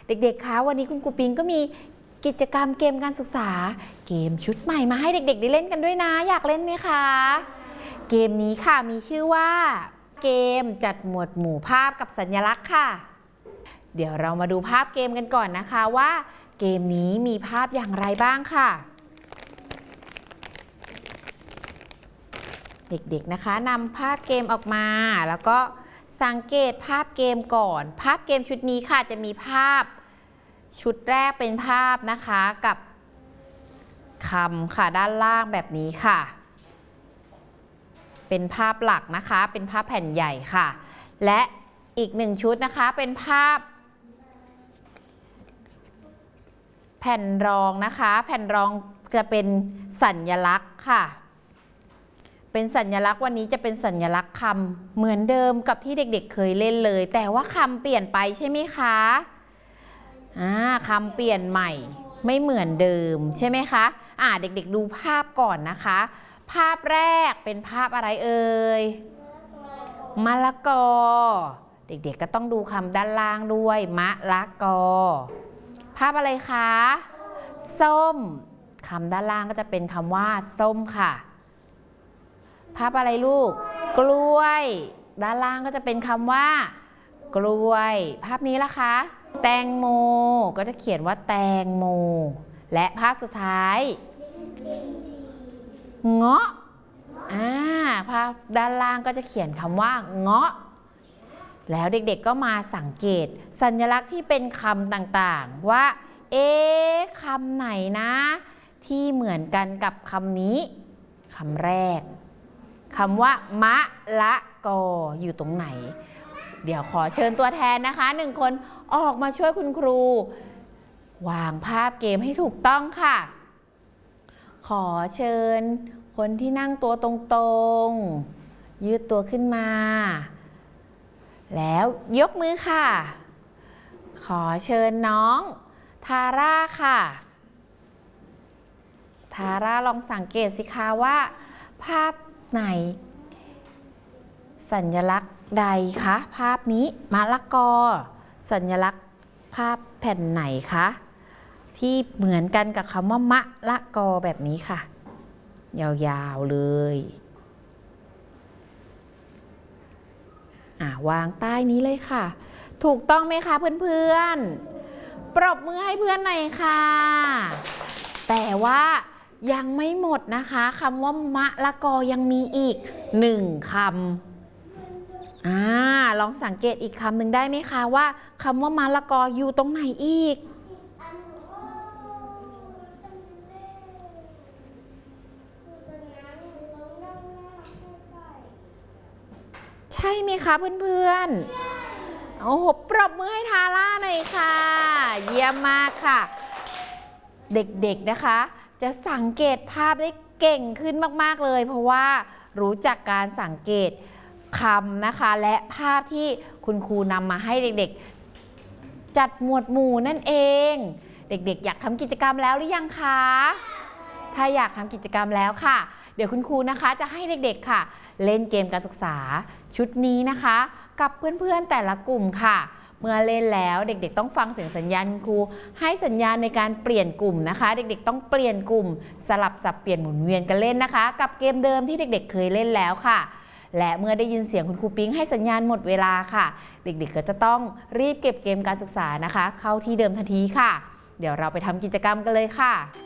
เด็กๆคะวันนี้คุณครูปิงก็มีกิจกรรมเกมการศึกษาเกมชุดใหม่มาให้เด็กๆได้เล่นกันด้วยนะอยากเล่นไหมคะเกมนี้ค่ะมีชื่อว่าเกมจัดหมวดหมู่ภาพกับสัญลักษณ์ค่ะเดี๋ยวเรามาดูภาพเกมกันก่อนนะคะว่าเกมนี้มีภาพอย่างไรบ้างค่ะเด็กๆนะคะนำภาพเกมออกมาแล้วก็สังเกตภาพเกมก่อนภาพเกมชุดนี้ค่ะจะมีภาพชุดแรกเป็นภาพนะคะกับคำค่ะด้านล่างแบบนี้ค่ะเป็นภาพหลักนะคะเป็นภาพแผ่นใหญ่ค่ะและอีกหนึ่งชุดนะคะเป็นภาพแผ่นรองนะคะแผ่นรองจะเป็นสัญลักษณ์ค่ะเป็นสัญลักษณ์วันนี้จะเป็นสัญลักษณ์คำเหมือนเดิมกับที่เด็กๆเคยเล่นเลยแต่ว่าคำเปลี่ยนไปใช่ไหมคะคำเปลี่ยนใหม่ไม่เหมือนเดิมใช่ไหมคะเด็กๆดูภาพก่อนนะคะภาพแรกเป็นภาพอะไรเอ่ยมะละกอเด็กๆก็ต้องดูคำด้านล่างด้วยมะละกอภาพอะไรคะส้มคำด้านล่างก็จะเป็นคำว่าส้มค่ะภาพอะไรลูกกล้วยด้านล่างก็จะเป็นคำว่ากล้วยภาพนี้ล่ะคะแตงโมก็จะเขียนว่าแตงโมและภาพสุดท้ายเงาะภาพด้านล่างก็จะเขียนคำว่าเงาะแล้วเด็กๆก็มาสังเกตสัญลักษณ์ที่เป็นคำต่างๆว่าคำไหนนะที่เหมือนกันกับคำนี้คำแรกคำว่ามะละกออยู่ตรงไหนเดี๋ยวขอเชิญตัวแทนนะคะ1คนออกมาช่วยคุณครูวางภาพเกมให้ถูกต้องค่ะขอเชิญคนที่นั่งตัวตรงๆยืดตัวขึ้นมาแล้วยกมือค่ะขอเชิญน้องทาร่าค่ะทาร่าลองสังเกตสิคะว่าภาพไหนสัญลักษณ์ใดคะภาพนี้มะละกอสัญลักษณ์ภาพแผ่นไหนคะที่เหมือนกันกับคำว่ามะละกอแบบนี้ค่ะยาวๆเลยวางใต้นี้เลยค่ะถูกต้องไหมคะเพื่อนๆปรบมือให้เพื่อนหน่อยค่ะแต่ว่ายังไม่หมดนะคะคำว่ามะละกอยังมีอีก1คำลองสังเกตอีกคำหนึ่งได้ไหมคะว่าคำว่ามะละกออยู่ตรงไหนอีกใช่ไหมคะเพื่อนๆโอ้โหปรบมือให้ทาร่าหน่อยค่ะเยี่ยมมากค่ะเด็กๆนะคะจะสังเกตภาพได้เก่งขึ้นมากๆเลยเพราะว่ารู้จักการสังเกตคำนะคะและภาพที่คุณครูนำมาให้เด็กๆจัดหมวดหมู่นั่นเองเด็กๆอยากทำกิจกรรมแล้วหรือยังคะถ้าอยากทำกิจกรรมแล้วค่ะเดี๋ยวคุณครูนะคะจะให้เด็กๆค่ะเล่นเกมการศึกษาชุดนี้นะคะกับเพื่อนๆแต่ละกลุ่มค่ะเมื่อเล่นแล้วเด็กๆต้องฟังเสียงสัญญาณคุณครูให้สัญญาณในการเปลี่ยนกลุ่มนะคะเด็กๆต้องเปลี่ยนกลุ่มสลับสับเปลี่ยนหมุนเวียนกันเล่นนะคะกับเกมเดิมที่เด็กๆเคยเล่นแล้วค่ะและเมื่อได้ยินเสียงคุณครูปิ๊งให้สัญญาณหมดเวลาค่ะเด็กๆก็จะต้องรีบเก็บเกมการศึกษานะคะเข้าที่เดิมทันทีค่ะเดี๋ยวเราไปทำกิจกรรมกันเลยค่ะ